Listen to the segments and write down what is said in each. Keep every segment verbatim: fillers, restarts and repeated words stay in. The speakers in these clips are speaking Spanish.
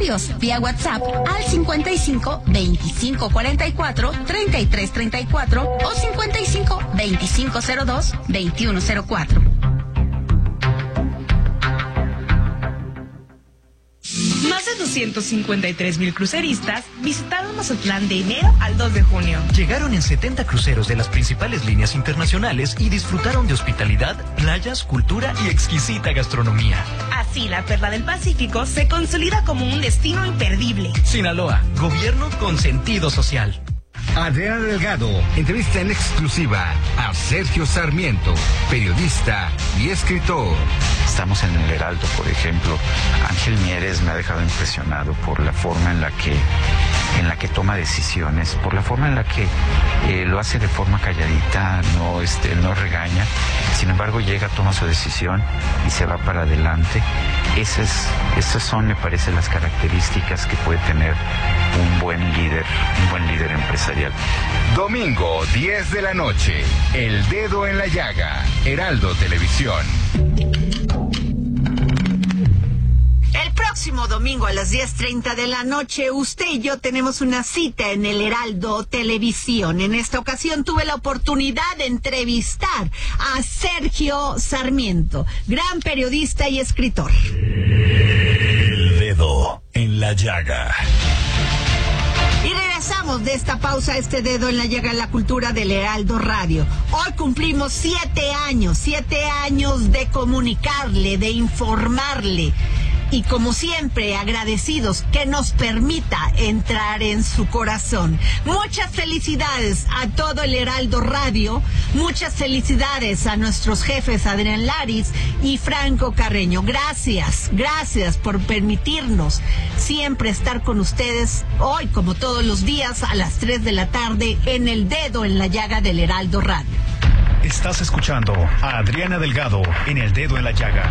comentarios vía WhatsApp al cincuenta y cinco veinticinco cuarenta y cuatro treinta y tres treinta y cuatro o cincuenta y cinco veinticinco cero dos veintiuno cero cuatro. Más de doscientos cincuenta y tres mil cruceristas visitaron Mazatlán de enero al dos de junio. Llegaron en setenta cruceros de las principales líneas internacionales y disfrutaron de hospitalidad, playas, cultura y exquisita gastronomía. Así, la Perla del Pacífico se consolida como un destino imperdible. Sinaloa, gobierno con sentido social. Adriana Delgado entrevista en exclusiva a Sergio Sarmiento, periodista y escritor. Estamos en el Heraldo, por ejemplo. Ángel Mieres me ha dejado impresionado por la forma en la que, en la que toma decisiones, por la forma en la que eh, lo hace de forma calladita, no, este, no regaña. Sin embargo, llega, toma su decisión y se va para adelante. Esas, esas son, me parece, las características que puede tener un buen líder, un buen líder empresarial. Domingo, diez de la noche, El Dedo en la Llaga, Heraldo Televisión. El próximo domingo a las diez treinta de la noche, usted y yo tenemos una cita en el Heraldo Televisión. En esta ocasión tuve la oportunidad de entrevistar a Sergio Sarmiento, gran periodista y escritor. El Dedo en la Llaga. Y regresamos de esta pausa, este dedo en la llaga en la cultura del Heraldo Radio. Hoy cumplimos siete años, siete años de comunicarle, de informarle. Y como siempre, agradecidos que nos permita entrar en su corazón. Muchas felicidades a todo el Heraldo Radio. Muchas felicidades a nuestros jefes Adrián Laris y Franco Carreño. Gracias, gracias por permitirnos siempre estar con ustedes hoy, como todos los días, a las tres de la tarde en El Dedo en la Llaga del Heraldo Radio. Estás escuchando a Adriana Delgado en El Dedo en la Llaga.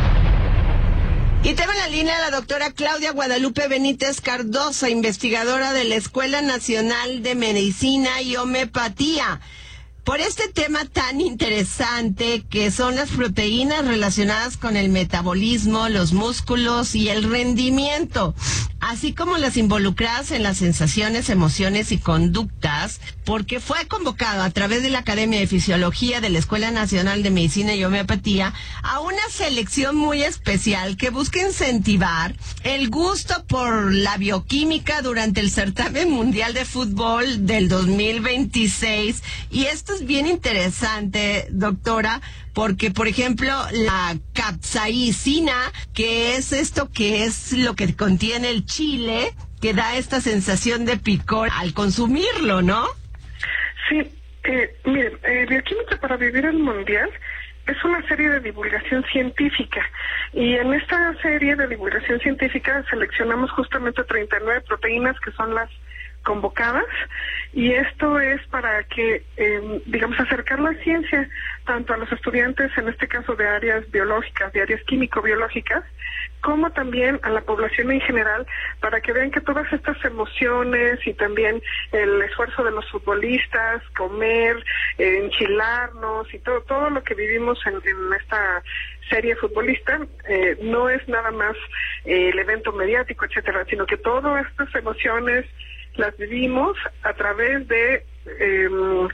Y tengo en la línea a la doctora Claudia Guadalupe Benítez Cardosa, investigadora de la Escuela Nacional de Medicina y Homeopatía, por este tema tan interesante que son las proteínas relacionadas con el metabolismo, los músculos y el rendimiento, así como las involucradas en las sensaciones, emociones y conductas, porque fue convocado a través de la Academia de Fisiología de la Escuela Nacional de Medicina y Homeopatía a una selección muy especial que busca incentivar el gusto por la bioquímica durante el certamen mundial de fútbol del dos mil veintiséis. Y esto es bien interesante, doctora, porque, por ejemplo, la capsaicina, que es esto que es lo que contiene el chile, que da esta sensación de picor al consumirlo, ¿no? Sí, eh, mire, eh, Bioquímica para Vivir el Mundial es una serie de divulgación científica, y en esta serie de divulgación científica seleccionamos justamente treinta y nueve proteínas que son las convocadas, y esto es para que, eh, digamos, acercar la ciencia tanto a los estudiantes, en este caso de áreas biológicas, de áreas químico-biológicas, como también a la población en general, para que vean que todas estas emociones y también el esfuerzo de los futbolistas, comer, eh, enchilarnos y todo todo lo que vivimos en, en esta serie futbolista, eh, no es nada más eh, el evento mediático, etcétera, sino que todas estas emociones las vivimos a través de eh,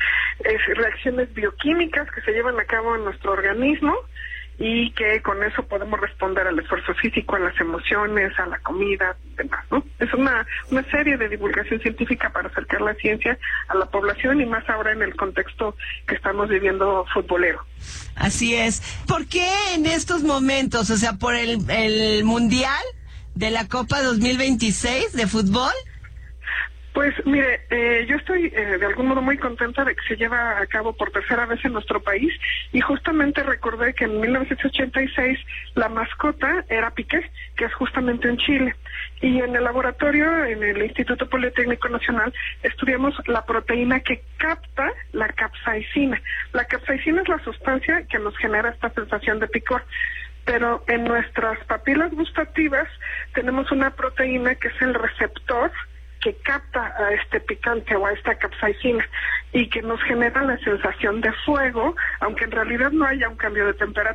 reacciones bioquímicas que se llevan a cabo en nuestro organismo, y que con eso podemos responder al esfuerzo físico, a las emociones, a la comida, demás, ¿no? Es una, una serie de divulgación científica para acercar la ciencia a la población, y más ahora en el contexto que estamos viviendo futbolero. Así es. ¿Por qué en estos momentos, o sea, por el, el Mundial de la Copa dos mil veintiséis de fútbol? Pues mire, eh, yo estoy eh, de algún modo muy contenta de que se lleva a cabo por tercera vez en nuestro país, y justamente recordé que en mil novecientos ochenta y seis la mascota era Piqué, que es justamente en Chile, y en el laboratorio, en el Instituto Politécnico Nacional, estudiamos la proteína que capta la capsaicina. La capsaicina es la sustancia que nos genera esta sensación de picor, pero en nuestras papilas gustativas tenemos una proteína que es el receptor que capta a este picante o a esta capsaicina, y que nos genera la sensación de fuego, aunque en realidad no haya un cambio de temperatura.